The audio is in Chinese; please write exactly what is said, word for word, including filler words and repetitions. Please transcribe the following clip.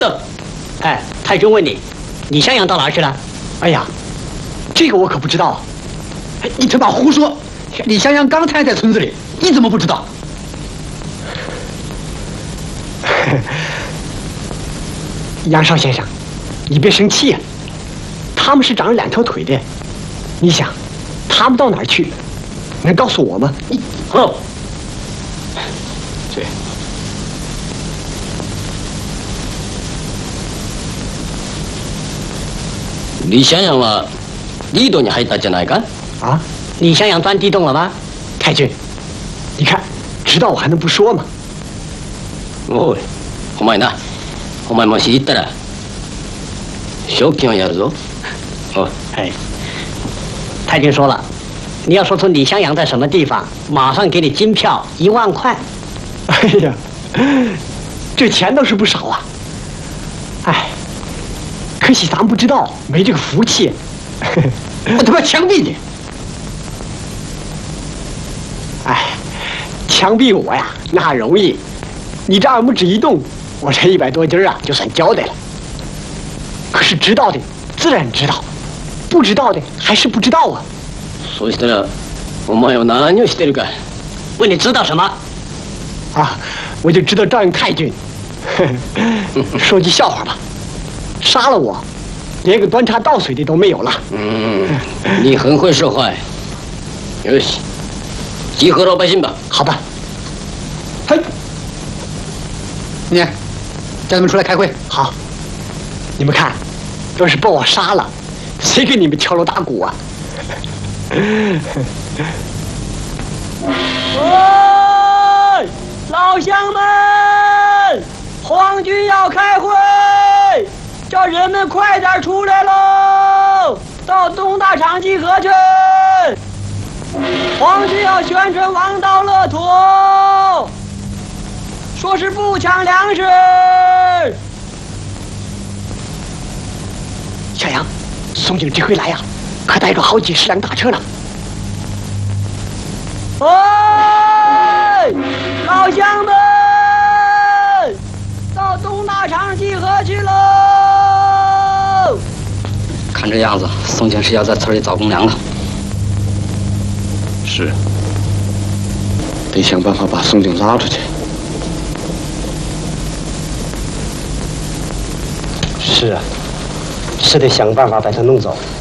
哎，太君问你，李襄阳到哪儿去了？ 哎呀，这个我可不知道。你他妈胡说！李襄阳刚才在村子里，你怎么不知道？杨少先生，你别生气呀、啊。他们是长着两条腿的，你想，他们到哪儿去？能告诉我吗？你哦， 对。 李襄陽はリードに入ったんじゃないか？ 啊， 李襄阳钻地洞了吗？ 太君，你看，知道我还能不说吗？ おい、お前な、お前もし行ったら賞金をやるぞ。哦， 哎，太君说了，你要说出李襄阳在什么地方，马上给你金票一万块。 哎呀，这钱倒是不少啊。哎，可惜咱们不知道，没这个福气。我他妈枪毙你！哎，枪毙我呀，那容易。你这二拇指一动，我这一百多斤啊，就算交代了。可是知道的自然知道。不知道的还是不知道啊！ そうしたら、お前は何をしてるか？ 问你知道什么？ 啊，我就知道照应太君。说句笑话吧，杀了我，连个端茶倒水的都没有了。 嗯，你很会说话。よし，集合老百姓吧。 好吧。嘿，你，叫他们出来开会。好。你们看，要是把我杀了。谁给你们敲锣打鼓啊？ 喂，老乡们，皇军要开会，叫人们快点出来喽，到东大场集合去。皇军要宣传王道乐土，说是不抢粮食。 小杨。宋警这回来呀、啊，可带着好几十辆大车了。 喂，老乡们，到东大场集合去喽！ 看这样子，宋警是要在村里找公粮了。 是，得想办法把宋警拉出去。 是啊。是得想办法把他弄走。